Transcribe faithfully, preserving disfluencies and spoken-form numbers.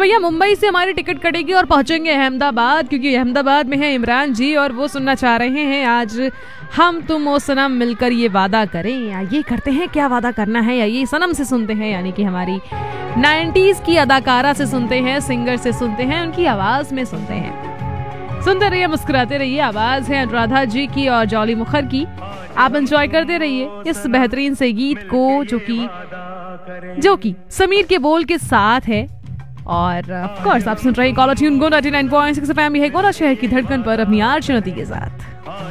भैया मुंबई से हमारी टिकट कटेगी और पहुंचेंगे अहमदाबाद, क्योंकि अहमदाबाद में है इमरान जी और वो सुनना चाह रहे हैं आज हम तुम ओ सनम मिलकर ये वादा करें, या ये करते हैं क्या वादा करना है, या ये सनम से सुनते हैं, यानी कि हमारी नाइन्टीज की अदाकारा से सुनते हैं, सिंगर से सुनते हैं, उनकी आवाज में सुनते हैं। सुनते रहिए, मुस्कुराते रहिए। आवाज है अनुराधा जी की और जॉली मुखर की। आप एंजॉय करते रहिए इस बेहतरीन से गीत को, जो कि जो कि समीर के बोल के साथ है। और ऑफ कोर्स आप सुन रहे हैं कॉलर ट्यून गो ninety nine point six FM है गोरा शहर की धड़कन पर अपनी आर्चनती के साथ।